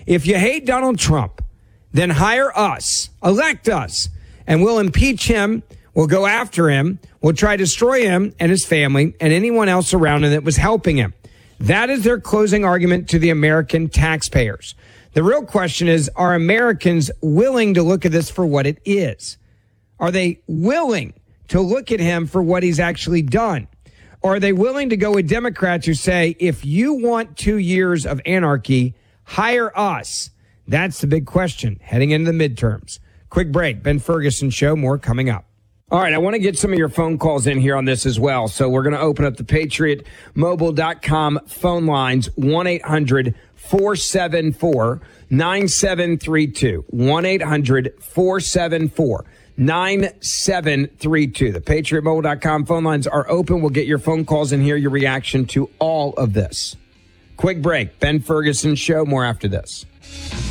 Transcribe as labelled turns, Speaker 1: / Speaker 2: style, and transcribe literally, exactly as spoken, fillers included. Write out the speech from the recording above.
Speaker 1: If you hate Donald Trump, then hire us, elect us, and we'll impeach him. We'll go after him. We'll try to destroy him and his family and anyone else around him that was helping him. That is their closing argument to the American taxpayers. The real question is, are Americans willing to look at this for what it is? Are they willing to look at him for what he's actually done? Or are they willing to go with Democrats who say, if you want two years of anarchy, hire us? That's the big question heading into the midterms. Quick break. Ben Ferguson Show. More coming up. All right, I want to get some of your phone calls in here on this as well. So we're going to open up the patriot mobile dot com phone lines, one eight hundred four seven four nine seven three two, one eight hundred four seven four nine seven three two. The patriot mobile dot com phone lines are open. We'll get your phone calls and hear your reaction to all of this. Quick break. Ben Ferguson Show. More after this.